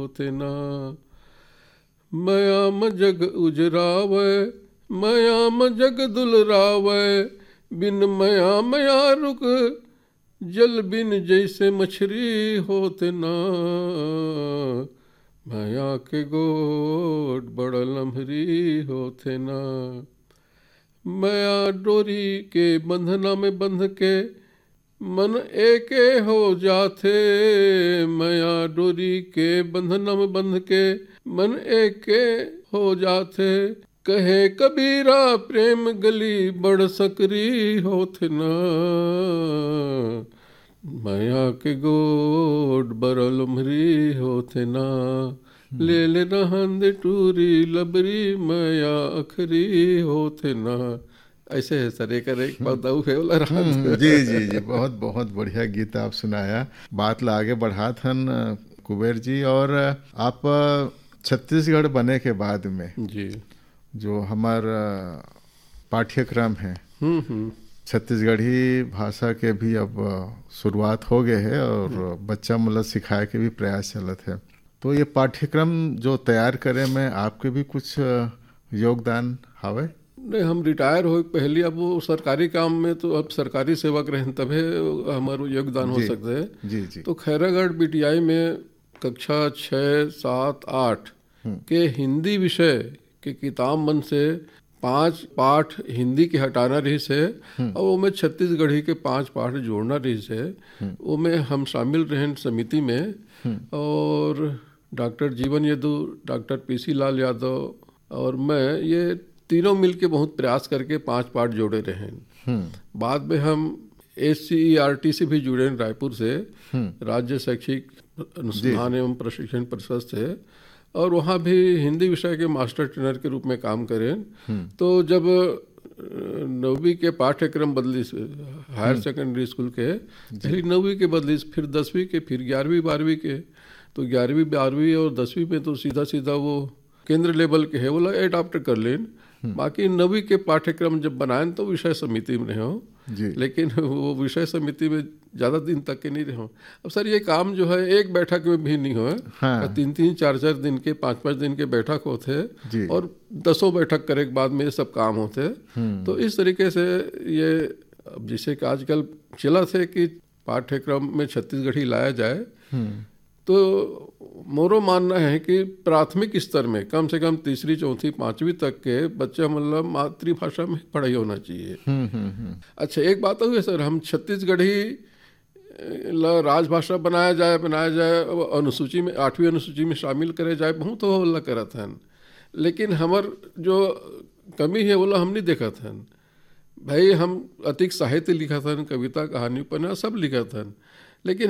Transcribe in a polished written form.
होते ना। मयाम जग उजरावे, मयाम जग दुलरावे, बिन मया मया रुक जल बिन जैसे मछली होते ना। मया के गोट बड़ लम्हरी होते ना। मया डोरी के बंधना में बंध के मन एके हो जाते। मया डोरी के बंधना में बंध के मन एके हो जाते। कहे कबीरा प्रेम गली बड़ सकरी होते ना। मया के गोड बरल मरी होते ना। ले ले रहंद टूरी लबरी मया अखरी होते ना। ऐसे है सर, एक पौधाऊ है वाला रात। जी जी जी, बहुत बहुत बढ़िया गीत आप सुनाया। बात ला आगे बढ़ा थन कुबेर जी। और आप छत्तीसगढ़ बने के बाद में जी जो हमार पाठ्यक्रम है छत्तीसगढ़ी भाषा के भी अब शुरुआत हो गए है और बच्चा मतलब सिखाए के भी प्रयास चलत है। तो ये पाठ्यक्रम जो तैयार करे में आपके भी कुछ योगदान हावे? नहीं, हम रिटायर हो पहले, अब वो सरकारी काम में, तो अब सरकारी सेवक रहें तबे हमारो योगदान हो सकते है। जी जी। तो खैरागढ़ बीटीआई में कक्षा 6, 7, 8 के हिंदी विषय के किताब मन से 5 पाठ हिंदी के हटाना रही से और वो में छत्तीसगढ़ी के 5 पाठ जोड़ना रही से वो में हम शामिल रहें समिति में। और डॉक्टर जीवन यदु, डॉक्टर पीसी लाल यादव और मैं, ये तीनों मिलके बहुत प्रयास करके 5 पाठ जोड़े रहे। बाद में हम SCERT से भी जुड़े रायपुर से, राज्य शैक्षिक अनुसंधान एवं प्रशिक्षण परिषद से, और वहाँ भी हिंदी विषय के मास्टर ट्रेनर के रूप में काम करें। तो जब 9वीं के पाठ्यक्रम बदली, हायर सेकेंडरी स्कूल के पहले 9वीं के बदली, फिर 10वीं के, फिर 11वीं 12वीं के, तो 11वीं 12वीं और 10वीं में तो सीधा सीधा वो केंद्र लेवल के है बोला एडाप्ट कर लें। बाकी 9वीं के पाठ्यक्रम जब बनाए तो विषय समिति में रहे हो, लेकिन वो विषय समिति में ज़्यादा दिन तक के नहीं रहे हो। अब सर ये काम जो है एक बैठक में भी नहीं हो, 3-3, 4-4 दिन के, 5-5 दिन के बैठक होते और 10 बैठक करे के बाद में ये सब काम होते। तो इस तरीके से ये, अब जैसे कि आजकल चला थे कि पाठ्यक्रम में छत्तीसगढ़ी लाया जाए, तो मोरो मानना है कि प्राथमिक स्तर में कम से कम 3री, 4ठी, 5वीं तक के बच्चा मतलब मातृभाषा में पढ़ाई होना चाहिए। अच्छा, एक बात हुई सर, हम छत्तीसगढ़ी राजभाषा बनाया जाए अनुसूची में, 8वीं अनुसूची में शामिल करे जाए, बहुत वो करत हन, लेकिन हमर जो कमी है वो हम नहीं देखत हन। भाई हम अतिक साहित्य लिखत हन, कविता, कहानी, उपन्यास सब लिखत हन, लेकिन